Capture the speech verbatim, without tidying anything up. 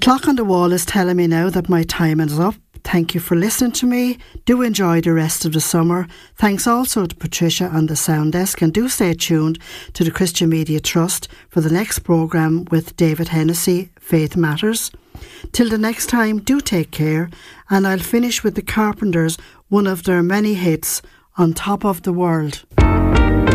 clock on the wall is telling me now that my time is up. Thank you for listening to me. Do enjoy the rest of the summer. Thanks also to Patricia on the sound desk, and do stay tuned to the Christian Media Trust for the next programme with David Hennessy, Faith Matters. Till the next time, do take care, and I'll finish with the Carpenters, one of their many hits, On Top of the World.